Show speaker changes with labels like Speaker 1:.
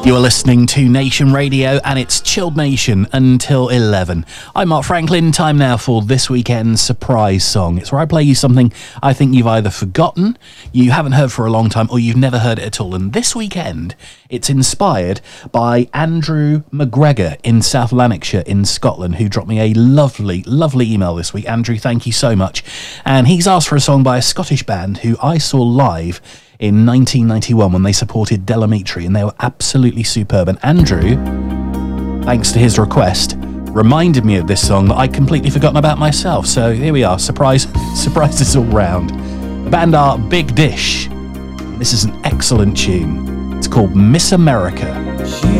Speaker 1: You are listening to Nation Radio, and it's Chilled Nation until 11. I'm Mark Franklin. Time now for this weekend's surprise song. It's where I play you something I think you've either forgotten, you haven't heard for a long time, or you've never heard it at all. And this weekend, it's inspired by Andrew McGregor in South Lanarkshire in Scotland, who dropped me a lovely, lovely email this week. Andrew, thank you so much. And he's asked for a song by a Scottish band who I saw live in 1991 when they supported Del Amitri, and they were absolutely superb. And Andrew, thanks to his request, reminded me of this song that I'd completely forgotten about myself. So here we are, surprises all round. The band are Big Dish. This is an excellent tune. It's called Miss America.